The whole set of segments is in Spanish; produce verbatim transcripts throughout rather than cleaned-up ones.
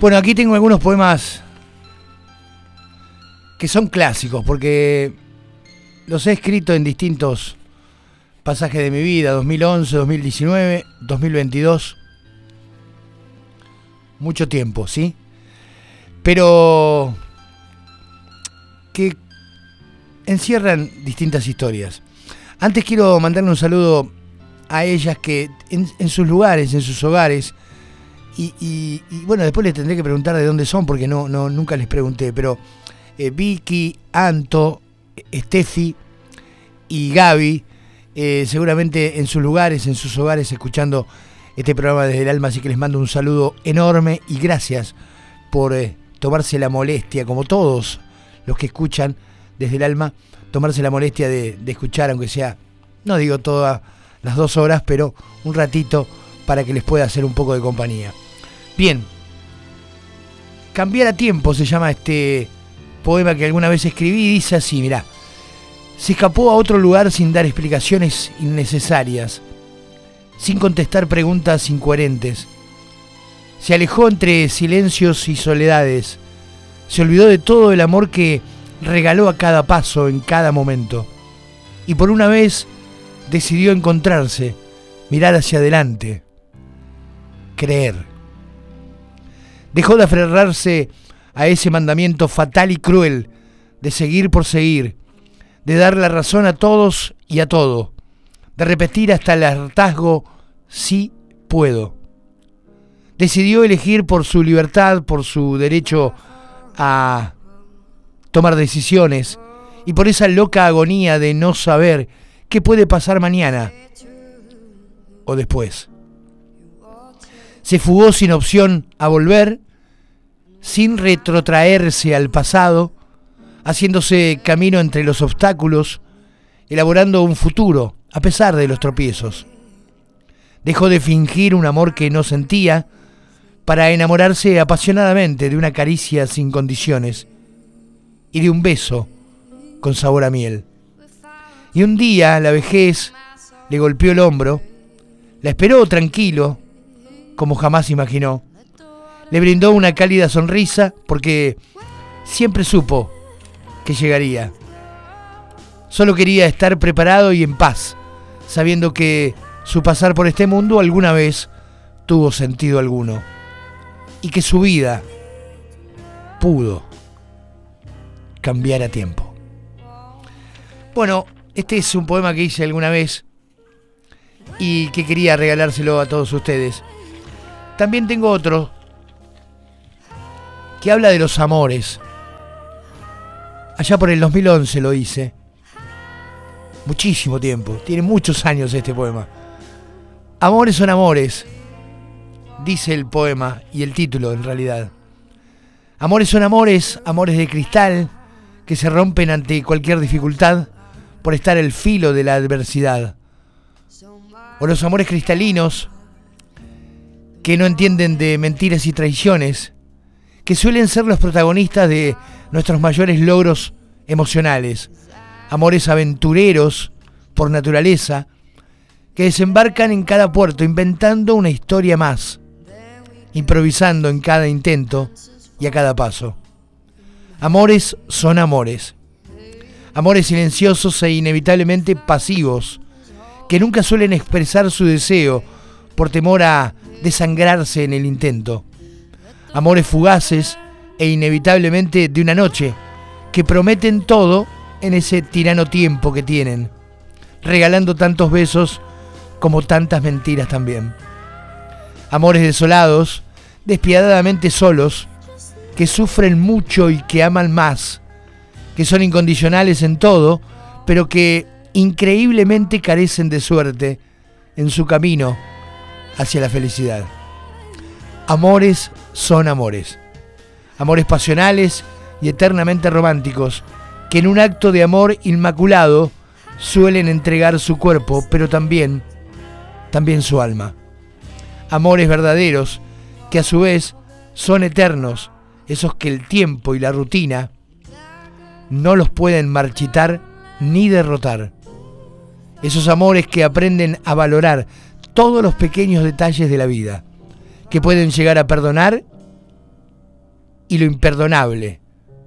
Bueno, aquí tengo algunos poemas que son clásicos, porque los he escrito en distintos pasajes de mi vida, dos mil once, dos mil diecinueve, dos mil veintidós. Mucho tiempo, ¿sí? Pero que encierran distintas historias. Antes quiero mandarle un saludo a ellas que en, en sus lugares, en sus hogares, y, y, y bueno, después les tendré que preguntar de dónde son, porque no, no nunca les pregunté, pero eh, Vicky, Anto, Steffi y Gaby, eh, seguramente en sus lugares, en sus hogares, escuchando este programa desde el alma, así que les mando un saludo enorme y gracias por eh, tomarse la molestia, como todos los que escuchan desde el alma, tomarse la molestia de, de escuchar, aunque sea, no digo todas las dos horas, pero un ratito para que les pueda hacer un poco de compañía. Bien, Cambiar a tiempo se llama este poema que alguna vez escribí, y dice así, mirá: se escapó a otro lugar sin dar explicaciones innecesarias, sin contestar preguntas incoherentes. Se alejó entre silencios y soledades. Se olvidó de todo el amor que regaló a cada paso, en cada momento. Y por una vez decidió encontrarse, mirar hacia adelante, creer. Dejó de aferrarse a ese mandamiento fatal y cruel de seguir por seguir, de dar la razón a todos y a todo, de repetir hasta el hartazgo: sí puedo. Decidió elegir por su libertad, por su derecho a tomar decisiones y por esa loca agonía de no saber qué puede pasar mañana o después. Se fugó sin opción a volver, sin retrotraerse al pasado, haciéndose camino entre los obstáculos, elaborando un futuro a pesar de los tropiezos. Dejó de fingir un amor que no sentía para enamorarse apasionadamente de una caricia sin condiciones y de un beso con sabor a miel. Y un día la vejez le golpeó el hombro, la esperó tranquilo, como jamás imaginó. Le brindó una cálida sonrisa porque siempre supo que llegaría. Solo quería estar preparado y en paz, sabiendo que su pasar por este mundo alguna vez tuvo sentido alguno y que su vida pudo cambiar a tiempo. Bueno, este es un poema que hice alguna vez y que quería regalárselo a todos ustedes. También tengo otro que habla de los amores. Allá por el dos mil once lo hice. Muchísimo tiempo, tiene muchos años este poema. Amores son amores, dice el poema y el título en realidad. Amores son amores, amores de cristal, que se rompen ante cualquier dificultad por estar al filo de la adversidad. O los amores cristalinos, que no entienden de mentiras y traiciones, que suelen ser los protagonistas de nuestros mayores logros emocionales. Amores aventureros por naturaleza, que desembarcan en cada puerto inventando una historia más, improvisando en cada intento y a cada paso. Amores son amores. Amores silenciosos e inevitablemente pasivos, que nunca suelen expresar su deseo por temor a desangrarse en el intento. Amores fugaces e inevitablemente de una noche, que prometen todo en ese tirano tiempo que tienen, regalando tantos besos como tantas mentiras también. Amores desolados, despiadadamente solos, que sufren mucho y que aman más, que son incondicionales en todo, pero que increíblemente carecen de suerte en su camino hacia la felicidad. Amores son amores. Amores pasionales y eternamente románticos, que en un acto de amor inmaculado suelen entregar su cuerpo, pero también, también su alma. Amores verdaderos, que a su vez son eternos, esos que el tiempo y la rutina no los pueden marchitar ni derrotar. Esos amores que aprenden a valorar todos los pequeños detalles de la vida, que pueden llegar a perdonar y lo imperdonable,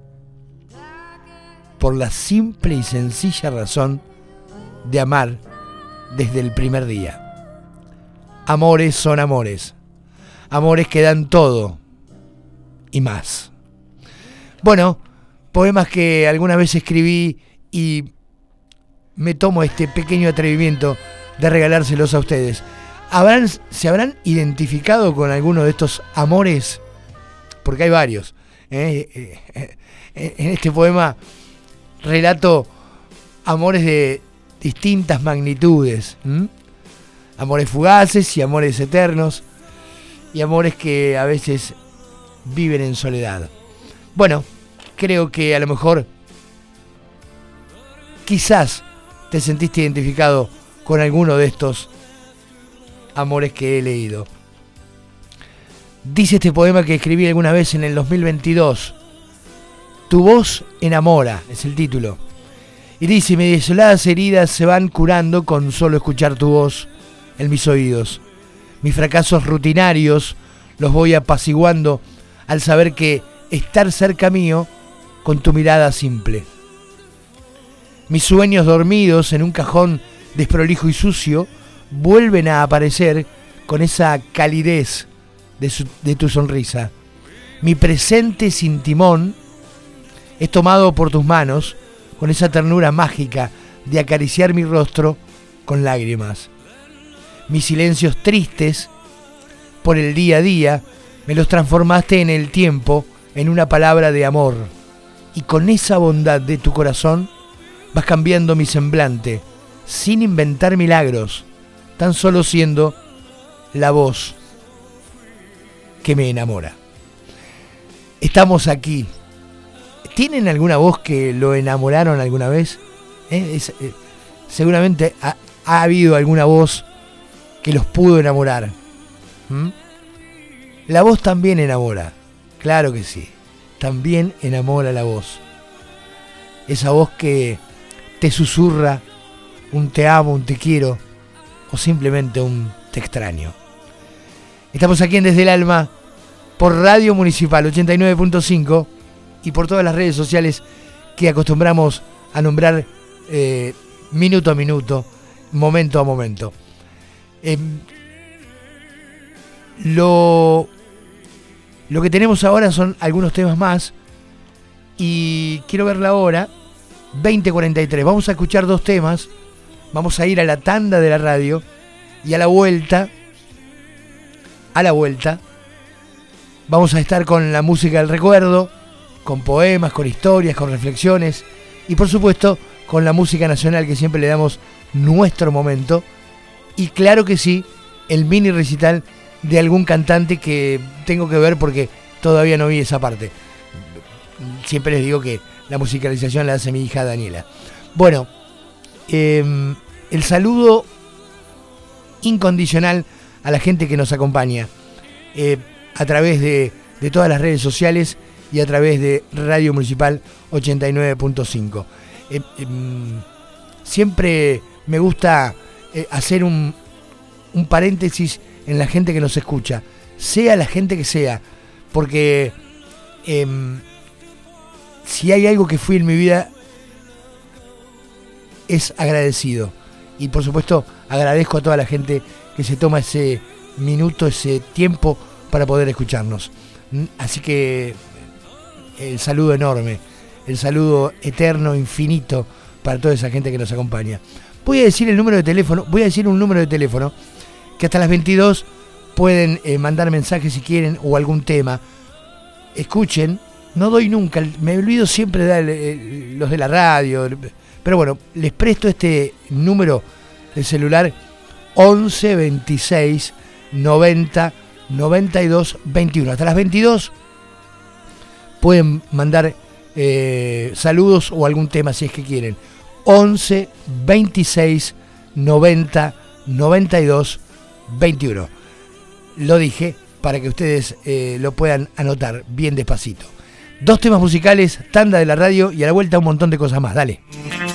por la simple y sencilla razón de amar desde el primer día. Amores son amores, amores que dan todo y más. Bueno, poemas que alguna vez escribí y me tomo este pequeño atrevimiento de regalárselos a ustedes. ¿Habrán, ¿Se habrán identificado con alguno de estos amores? Porque hay varios. ¿eh? Eh, eh, eh, en este poema relato amores de distintas magnitudes. ¿m? Amores fugaces y amores eternos. Y amores que a veces viven en soledad. Bueno, creo que a lo mejor, quizás te sentiste identificado con alguno de estos amores que he leído. Dice este poema que escribí alguna vez en el dos mil veintidós. Tu voz enamora, es el título. Y dice, mis desoladas heridas se van curando con solo escuchar tu voz en mis oídos. Mis fracasos rutinarios los voy apaciguando al saber que estar cerca mío con tu mirada simple. Mis sueños dormidos en un cajón desprolijo y sucio vuelven a aparecer con esa calidez de, su, de tu sonrisa. Mi presente sin timón es tomado por tus manos con esa ternura mágica de acariciar mi rostro con lágrimas. Mis silencios tristes por el día a día me los transformaste en el tiempo en una palabra de amor, y con esa bondad de tu corazón vas cambiando mi semblante sin inventar milagros, tan solo siendo la voz que me enamora. Estamos aquí. ¿Tienen alguna voz que lo enamoraron alguna vez? ¿Eh? Es, eh, seguramente ha, ha habido alguna voz que los pudo enamorar. ¿Mm? La voz también enamora, claro que sí. También enamora la voz. Esa voz que te susurra un te amo, un te quiero, o simplemente un te extraño. Estamos aquí en Desde el Alma por Radio Municipal ochenta y nueve punto cinco y por todas las redes sociales que acostumbramos a nombrar eh, minuto a minuto, momento a momento. Eh, lo, lo que tenemos ahora son algunos temas más y quiero ver la hora, veinte cuarenta y tres. Vamos a escuchar dos temas, vamos a ir a la tanda de la radio y a la vuelta, a la vuelta, vamos a estar con la música del recuerdo, con poemas, con historias, con reflexiones y por supuesto con la música nacional que siempre le damos nuestro momento. Y claro que sí, el mini recital de algún cantante que tengo que ver porque todavía no vi esa parte. Siempre les digo que la musicalización la hace mi hija Daniela. Bueno, eh, el saludo incondicional a la gente que nos acompaña eh, a través de, de todas las redes sociales y a través de Radio Municipal ochenta y nueve punto cinco. Eh, eh, siempre me gusta eh, hacer un, un paréntesis en la gente que nos escucha, sea la gente que sea, porque eh, si hay algo que fui en mi vida es agradecido. Y por supuesto agradezco a toda la gente que se toma ese minuto, ese tiempo para poder escucharnos. Así que el saludo enorme, el saludo eterno, infinito para toda esa gente que nos acompaña. Voy a decir el número de teléfono, voy a decir un número de teléfono que hasta las veintidós pueden eh, mandar mensajes si quieren o algún tema. Escuchen, no doy nunca, me olvido siempre de dar eh, los de la radio, pero bueno, les presto este número de celular once veintiséis noventa noventa y dos veintiuno. Hasta las veintidós pueden mandar eh, saludos o algún tema si es que quieren. once veintiséis noventa noventa y dos veintiuno. Lo dije para que ustedes eh, lo puedan anotar bien despacito. Dos temas musicales, tanda de la radio y a la vuelta un montón de cosas más. Dale.